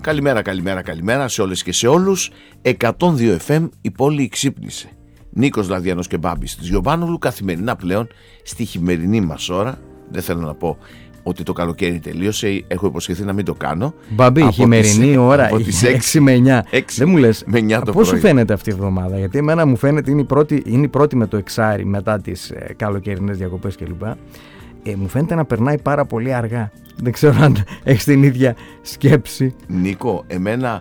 Καλημέρα σε όλες και σε όλους. 102 FM, η πόλη ξύπνησε. Νίκος Λαδιανός και Μπάμπης Γιωβάνογλου, καθημερινά πλέον στη χειμερινή μας ώρα. Δεν θέλω να πω ότι το καλοκαίρι τελείωσε, έχω υποσχεθεί να μην το κάνω. Μπάμπη, η χειμερινή ώρα, 6 με 9. Δεν μου λες, πώς σου φαίνεται αυτή η εβδομάδα? Γιατί εμένα μου φαίνεται είναι η πρώτη με το εξάρι μετά τις καλοκαιρινές διακοπές κλπ. Μου φαίνεται να περνάει πάρα πολύ αργά. Δεν ξέρω αν έχεις την ίδια σκέψη. Νίκο, εμένα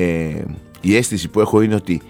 η αίσθηση που έχω είναι ότι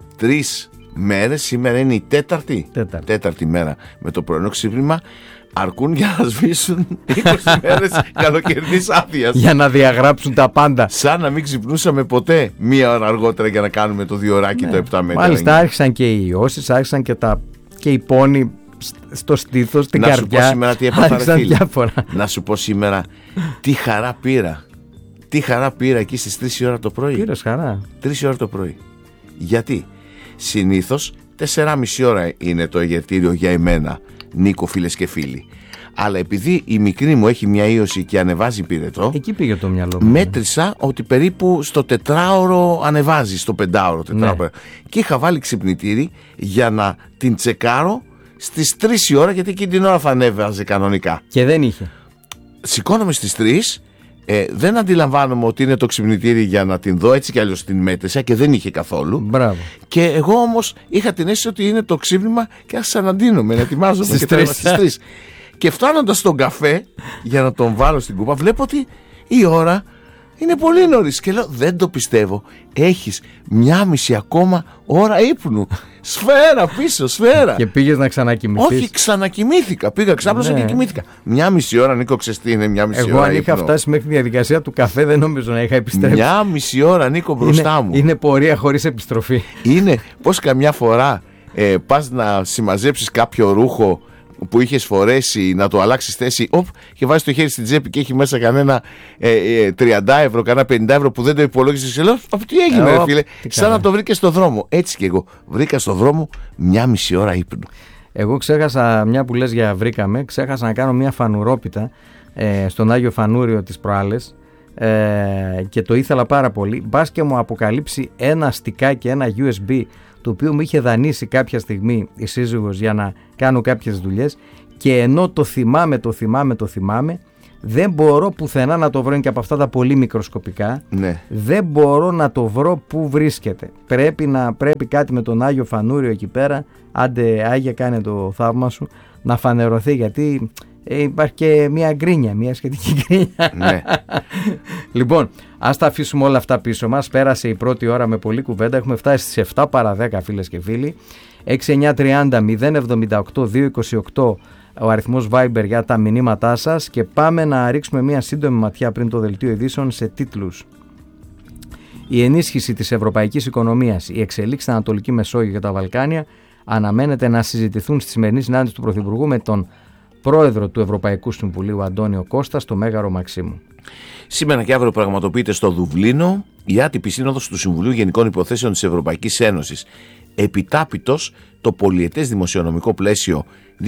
3 μέρες, σήμερα είναι η τέταρτη μέρα με το πρωινό ξύπνημα, αρκούν για να σβήσουν 20 μέρες καλοκαιρινής άδειας. Για να διαγράψουν τα πάντα. Σαν να μην ξυπνούσαμε ποτέ μία ώρα αργότερα για να κάνουμε το 2 ωράκι, το 7 μέτρα. Μάλιστα άρχισαν και οι ιώσεις, άρχισαν και οι πόνοι στο στήθος, στην καρδιά. Να σου πω σήμερα τι έπαθα, ρε φίλε. Διάφορα. Να σου πω σήμερα τι χαρά πήρα. Τι χαρά πήρα εκεί στις 3 η ώρα το πρωί. Πήρες χαρά. 3 η ώρα το πρωί. Γιατί συνήθως 4,5 ώρα είναι το εγερτήριο για εμένα, Νίκο, φίλες και φίλοι. Αλλά επειδή η μικρή μου έχει μια ίωση και ανεβάζει πυρετό, εκεί πήγε το μυαλό μου. Μέτρησα ότι περίπου στο 4ωρο ανεβάζει, στο 5ωρο. Ναι. Και είχα βάλει ξυπνητήρι για να την τσεκάρω στις 3 η ώρα, γιατί εκείνη την ώρα θα ανέβαζε κανονικά. Και δεν είχε. Σηκώνομαι στις 3. Δεν αντιλαμβάνομαι ότι είναι το ξυπνητήρι για να την δω, έτσι κι αλλιώς την μέτρησα και δεν είχε καθόλου. Μπράβο. Και εγώ όμως είχα την αίσθηση ότι είναι το ξύπνημα και άρχισα να ντύνομαι, να ετοιμάζομαι στις 3. Και φτάνοντας στον καφέ για να τον βάλω στην κούπα, βλέπω ότι η ώρα είναι πολύ νωρίς και λέω δεν το πιστεύω, έχεις 1,5 ακόμα ώρα ύπνου. Σφαίρα πίσω, σφαίρα. Και πήγες να ξανακοιμηθείς? Όχι, ξανακοιμήθηκα. Πήγα, ξάπλωσα και κοιμήθηκα. 1,5 ώρα, Νίκο, ξέρεις τι είναι 1,5 ώρα? Εγώ αν είχα φτάσει μέχρι τη διαδικασία του καφέ δεν νομίζω να είχα επιστρέψει. 1,5 ώρα, Νίκο, μπροστά μου. Είναι πορεία χωρίς επιστροφή. Είναι πως καμιά φορά πας να συμμαζέψεις κάποιο ρούχο που είχες φορέσει, να το αλλάξεις θέση, και βάζεις το χέρι στην τσέπη και έχει μέσα κανένα 30 ευρώ, κανένα 50 ευρώ που δεν το υπολόγισες. Και λέω, τι έγινε, ρε φίλε? Σαν να το βρήκες στο δρόμο. Έτσι και εγώ βρήκα στο δρόμο 1,5 ώρα ύπνου. Εγώ ξέχασα, μια που λες για βρήκαμε, ξέχασα να κάνω μια φανουρόπιτα στον Άγιο Φανούριο τις προάλλες, και το ήθελα πάρα πολύ. Μπας και μου αποκαλύψει ένα στικάκι, ένα USB, το οποίο μου είχε δανείσει κάποια στιγμή η σύζυγος για να κάνω κάποιες δουλειές, και ενώ το θυμάμαι, δεν μπορώ πουθενά να το βρω, και από αυτά τα πολύ μικροσκοπικά, ναι. Δεν μπορώ να το βρω που βρίσκεται. Πρέπει κάτι με τον Άγιο Φανούριο εκεί πέρα, άντε Άγια κάνε το θαύμα σου, να φανερωθεί, γιατί υπάρχει και μια γκρίνια, μια σχετική γκρίνια. Ναι. Λοιπόν, ας τα αφήσουμε όλα αυτά πίσω μας. Πέρασε η πρώτη ώρα με πολλή κουβέντα. Έχουμε φτάσει στις 7 παρά 10, φίλες και φίλοι. 6930 078 228 ο αριθμός Viber για τα μηνύματά σας, και πάμε να ρίξουμε μια σύντομη ματιά πριν το δελτίο ειδήσεων σε τίτλους. Η ενίσχυση της ευρωπαϊκής οικονομίας, η εξελίξη στην Ανατολική Μεσόγειο και τα Βαλκάνια αναμένεται να συζητηθούν στη σημερινή συνάντηση του Πρωθυπουργού με τον πρόεδρο του Ευρωπαϊκού Συμβουλίου Αντώνιο Κώστα στο Μέγαρο Μαξίμου. Σήμερα και αύριο πραγματοποιείται στο Δουβλίνο η άτυπη σύνοδος του Συμβουλίου Γενικών Υποθέσεων της Ευρωπαϊκής Ένωσης. Επιτάπητος το πολιετές δημοσιονομικό πλαίσιο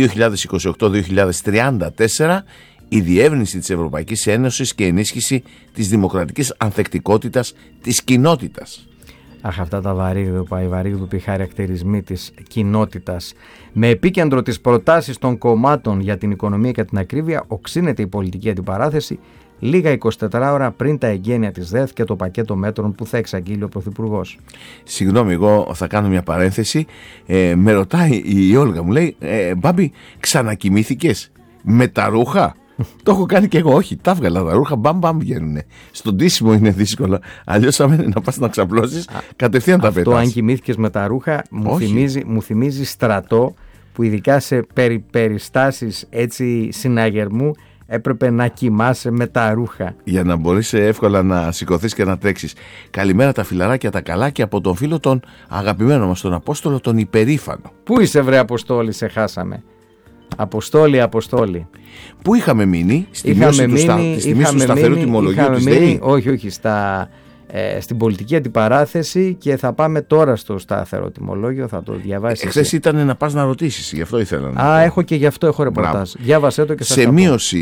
2028-2034, η διεύρυνση της Ευρωπαϊκής Ένωσης και ενίσχυση της δημοκρατικής ανθεκτικότητας της κοινότητας. Αχ, αυτά τα βαρύγδουποι χαρακτηρισμοί της κοινότητας. Με επίκεντρο τις προτάσεις των κομμάτων για την οικονομία και την ακρίβεια, οξύνεται η πολιτική αντιπαράθεση λίγα 24 ώρα πριν τα εγγένεια της ΔΕΘ και το πακέτο μέτρων που θα εξαγγείλει ο Πρωθυπουργός. Συγγνώμη, εγώ θα κάνω μια παρένθεση. Με ρωτάει η Όλγα, μου λέει, Μπάμπη, ξανακοιμήθηκες με τα ρούχα? Το έχω κάνει και εγώ, όχι, τα έβγαλα τα ρούχα, μπαμ βγαίνουνε. Στον ντύσιμο είναι δύσκολο. Αλλιώς να πας να ξαπλώσεις, κατευθείαν τα πετάς. Αυτό, αν κοιμήθηκες με τα ρούχα, μου θυμίζει στρατό, που ειδικά σε περιστάσεις έτσι συναγερμού έπρεπε να κοιμάσαι με τα ρούχα. Για να μπορείς εύκολα να σηκωθείς και να τρέξεις. Καλημέρα τα φιλαράκια τα καλά, και από τον φίλο τον αγαπημένο μας τον Απόστολο, τον υπερήφανο. Πού είσαι, βρε Αποστόλη, σε χάσαμε. Αποστόλη. Πού είχαμε μείνει? Στη μείωση του σταθερού τιμολογίου της ΔΕΗ? Όχι, στην πολιτική αντιπαράθεση, και θα πάμε τώρα στο σταθερό τιμολόγιο, θα το διαβάσεις. Χθες ήταν να πας να ρωτήσεις, γι' αυτό ήθελα να έχω και γι' αυτό έχω ρεπορτάζ. Διάβασέ το και σας σε μείωση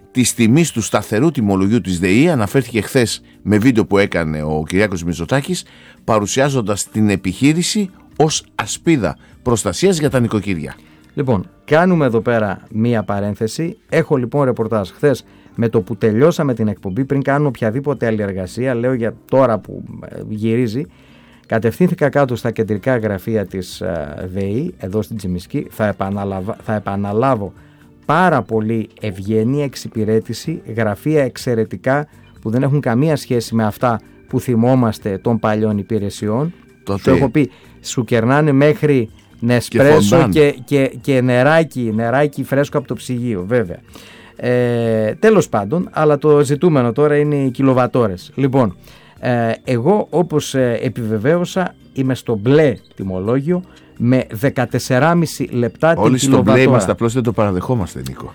της τιμής του σταθερού τιμολογίου της ΔΕΗ. Αναφέρθηκε χθες με βίντεο που έκανε ο Κυριάκος Μητσοτάκης, παρουσιάζοντας την επιχείρηση ως ασπίδα προστασίας για τα νοικοκυριά. Λοιπόν, κάνουμε εδώ πέρα μία παρένθεση. Έχω λοιπόν ρεπορτάζ χθες με το που τελειώσαμε την εκπομπή, πριν κάνω οποιαδήποτε άλλη εργασία, λέω για τώρα που γυρίζει, κατευθύνθηκα κάτω στα κεντρικά γραφεία της ΔΕΗ, εδώ στην Τσιμισκή. Θα επαναλάβω, πάρα πολύ ευγενή εξυπηρέτηση, γραφεία εξαιρετικά που δεν έχουν καμία σχέση με αυτά που θυμόμαστε των παλιών υπηρεσιών. Τότε... Σου έχω πει, σου κερνάνε μέχρι νεσπρέσο και νεράκι φρέσκο από το ψυγείο, βέβαια. Τέλος πάντων, αλλά το ζητούμενο τώρα είναι οι κιλοβατόρες. Λοιπόν, εγώ όπως επιβεβαίωσα είμαι στο μπλε τιμολόγιο με 14,5 λεπτά την κιλοβατόρα. Όλοι στο μπλε είμαστε, απλώς δεν το παραδεχόμαστε, Νίκο.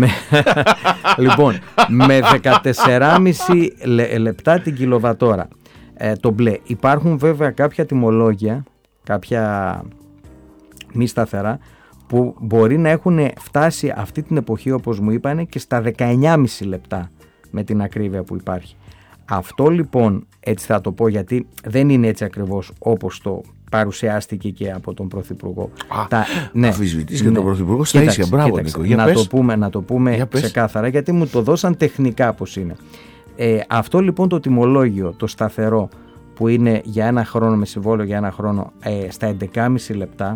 Λοιπόν, με 14,5 λεπτά την κιλοβατόρα, το μπλε. Υπάρχουν βέβαια κάποια τιμολόγια, κάποια μη σταθερά, που μπορεί να έχουν φτάσει αυτή την εποχή, όπως μου είπανε, και στα 19,5 λεπτά με την ακρίβεια που υπάρχει. Αυτό λοιπόν, έτσι θα το πω, γιατί δεν είναι έτσι ακριβώς όπως το παρουσιάστηκε και από τον Πρωθυπουργό. Αφισβητείς και τον Πρωθυπουργό στα ίσια. Μπράβο, Νίκο. Να το πούμε ξεκάθαρα, γιατί μου το δώσαν τεχνικά πώς είναι. Αυτό λοιπόν το τιμολόγιο, το σταθερό, που είναι για ένα χρόνο, με συμβόλαιο για ένα χρόνο, στα 11,5 λεπτά,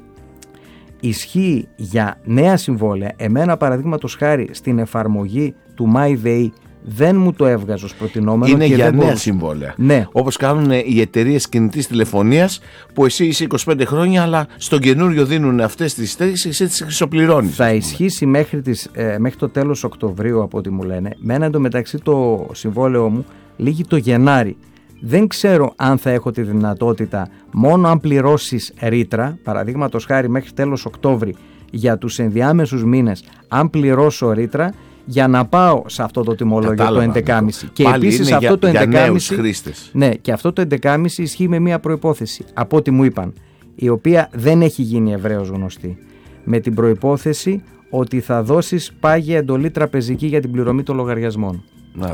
ισχύει για νέα συμβόλαια. Εμένα, παραδείγματος χάρη, στην εφαρμογή του MyDay δεν μου το έβγαζε ως προτινόμενο. Είναι για νέα συμβόλαια. Ναι. Όπως κάνουν οι εταιρείες κινητής τηλεφωνίας, που εσύ είσαι 25 χρόνια, αλλά στον καινούριο δίνουν αυτές τις θέσεις, εσύ τις χρυσοπληρώνεις. Θα ισχύσει μέχρι το τέλος Οκτωβρίου, από ό,τι μου λένε. Μένα εντωμεταξύ το συμβόλαιό μου λήγει το Γενάρη. Δεν ξέρω αν θα έχω τη δυνατότητα, μόνο αν πληρώσεις ρήτρα, παραδείγματος χάρη μέχρι τέλος Οκτώβρη, για τους ενδιάμεσους μήνες, αν πληρώσω ρήτρα, για να πάω σε αυτό το τιμολόγιο, το 11,5. Και επίσης αυτό το 11,5. Ναι, και αυτό το 11,5 ισχύει με μία προϋπόθεση, από ό,τι μου είπαν, η οποία δεν έχει γίνει ευρέως γνωστή. Με την προϋπόθεση ότι θα δώσεις πάγια εντολή τραπεζική για την πληρωμή των λογαριασμών.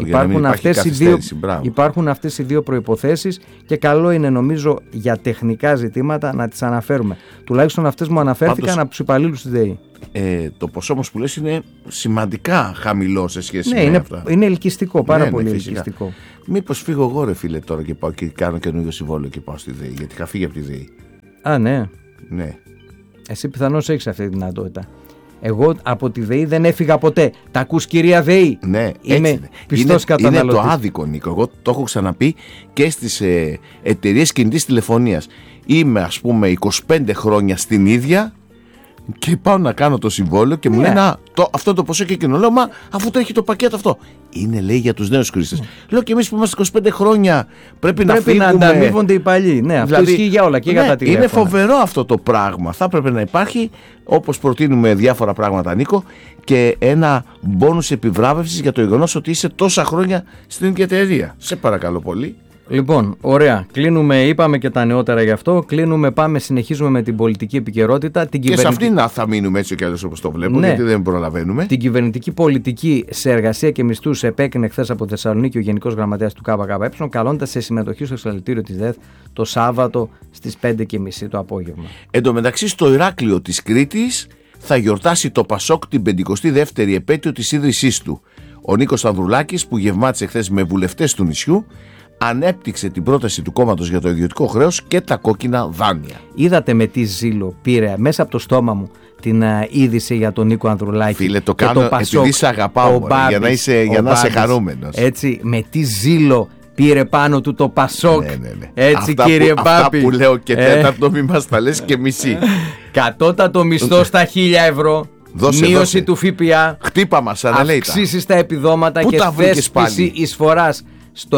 Υπάρχουν αυτές οι δύο προϋποθέσεις, και καλό είναι, νομίζω, για τεχνικά ζητήματα να τις αναφέρουμε. Τουλάχιστον αυτές μου αναφέρθηκαν από τους υπαλλήλους της ΔΕΗ. Το ποσό όμως που λες είναι σημαντικά χαμηλό σε σχέση με αυτά. Είναι ελκυστικό, πάρα πολύ ελκυστικό. Μήπως φύγω εγώ, ρε φίλε, τώρα και πάω και κάνω καινούργιο συμβόλαιο και πάω στη ΔΕΗ, γιατί είχα φύγει από τη ΔΕΗ. Α, ναι. Ναι. Εσύ πιθανώς έχεις αυτή τη δυνατότητα. Εγώ από τη ΔΕΗ δεν έφυγα ποτέ. Τα ακούς, κυρία ΔΕΗ? Ναι, είμαι πιστός καταναλωτής. Είναι το άδικο, Νίκο. Εγώ το έχω ξαναπεί και στις εταιρείες κινητής τηλεφωνίας. Είμαι, ας πούμε, 25 χρόνια στην ίδια και πάω να κάνω το συμβόλαιο και μου λένε αυτό το ποσό και εκείνο. Λέω, μα αφού τρέχει το πακέτο αυτό. Είναι, λέει, για τους νέους χρήστες. Λέω, και εμείς που είμαστε 25 χρόνια πρέπει να φύγουμε. Να ανταμείβονται οι παλιοί. Ναι, αυτό ισχύει για όλα, και για τα τηλέφωνα. Είναι φοβερό αυτό το πράγμα. Θα έπρεπε να υπάρχει, όπως προτείνουμε διάφορα πράγματα, Νίκο, και ένα μπόνους επιβράβευσης για το γεγονός ότι είσαι τόσα χρόνια στην ίδια εταιρεία. Σε παρακαλώ πολύ. Λοιπόν, ωραία. Κλείνουμε, είπαμε και τα νεότερα γι' αυτό. Συνεχίζουμε με την πολιτική επικαιρότητα. Και σε αυτήν θα μείνουμε έτσι κι αλλιώς, όπως το βλέπω, γιατί δεν προλαβαίνουμε. Την κυβερνητική πολιτική σε εργασία και μισθούς επέκρινε χθες από Θεσσαλονίκη ο Γενικός Γραμματέας του ΚΚΕ, καλώντας σε συμμετοχή στο εξαλειτήριο της ΔΕΘ το Σάββατο στις 5:30 το απόγευμα. Εν τω μεταξύ, στο Ηράκλειο της Κρήτης θα γιορτάσει το Πασόκ την 52η επέτειο της ίδρυσής του. Ο Νίκος Ανδρουλάκης, που γευμάτισε χθες με βουλευτές του νησιού, ανέπτυξε την πρόταση του κόμματος για το ιδιωτικό χρέος και τα κόκκινα δάνεια. Είδατε με τι ζήλο πήρε μέσα από το στόμα μου την είδηση για τον Νίκο Ανδρουλάκη. Φίλε, το κάνω επειδή σε αγαπάω, για να είσαι χαρούμενος. Έτσι, με τι ζήλο πήρε πάνω του το Πασόκ. Ναι. Έτσι, κύριε Μπάπη. Αυτά που λέω και τέταρτο, μη μας τα λες και μισή. Κατώτατο μισθό στα 1.000 ευρώ. Μείωση του ΦΠΑ. Χτύπα μας, αναλέητα. Αυξήσεις στα επιδόματα και θέσπιση εισφοράς στο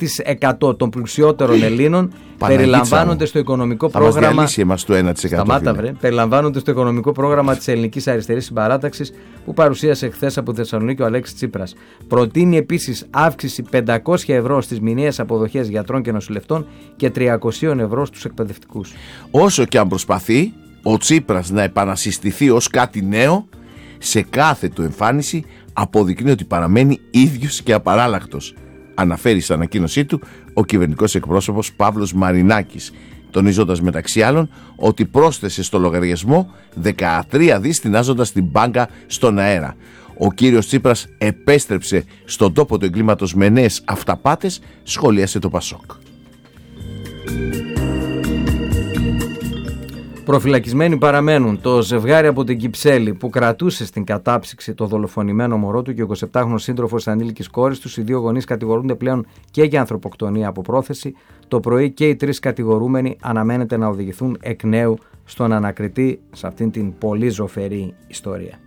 1% των πλουσιότερων Ελλήνων περιλαμβάνονται στο οικονομικό πρόγραμμα. Θα μας διαλύσει εμάς το 1%. Σταμάτα, βρε. Περιλαμβάνονται στο οικονομικό πρόγραμμα της Ελληνικής Αριστερής Συμπαράταξης που παρουσίασε χθες από Θεσσαλονίκη ο Αλέξης Τσίπρας. Προτείνει επίσης αύξηση 500 ευρώ στις μηνιαίες αποδοχές γιατρών και νοσηλευτών και 300 ευρώ στους εκπαιδευτικούς. Όσο και αν προσπαθεί ο Τσίπρας να επανασυστηθεί ως κάτι νέο, σε κάθε του εμφάνιση αποδεικνύει ότι παραμένει ίδιος και απαράλλαχτος, αναφέρει στην ανακοίνωσή του ο κυβερνητικός εκπρόσωπος Παύλος Μαρινάκης, τονίζοντας μεταξύ άλλων ότι πρόσθεσε στο λογαριασμό 13 δις τεινάζοντας την μπάγκα στον αέρα. Ο κύριος Τσίπρας επέστρεψε στον τόπο του εγκλήματος με νέες αυταπάτες, σχολίασε το Πασόκ. Προφυλακισμένοι παραμένουν το ζευγάρι από την Κυψέλη που κρατούσε στην κατάψυξη το δολοφονημένο μωρό του και ο 27χρονος σύντροφος της ανήλικης κόρης τους. Οι δύο γονείς κατηγορούνται πλέον και για ανθρωποκτονία από πρόθεση. Το πρωί και οι τρεις κατηγορούμενοι αναμένεται να οδηγηθούν εκ νέου στον ανακριτή σε αυτήν την πολύ ζωφερή ιστορία.